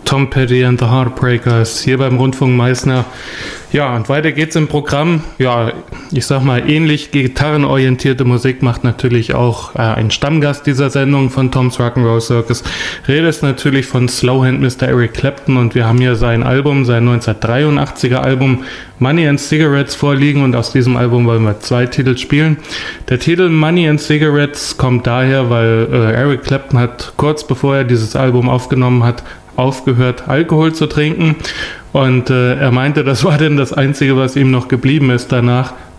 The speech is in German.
Tom Petty and the Heartbreakers hier beim Rundfunk Meißner. Ja, und weiter geht's im Programm. Ja, ich sag mal, ähnlich gitarrenorientierte Musik macht natürlich auch ein Stammgast dieser Sendung von Tom's Rock'n'Roll Circus. Rede ist natürlich von Slowhand Mr. Eric Clapton und wir haben hier sein Album, sein 1983er Album Money and Cigarettes vorliegen und aus diesem Album wollen wir 2 Titel spielen. Der Titel Money and Cigarettes kommt daher, weil Eric Clapton hat kurz bevor er dieses Album aufgenommen hat, aufgehört, Alkohol zu trinken und er meinte, das war denn das Einzige, was ihm noch geblieben ist danach.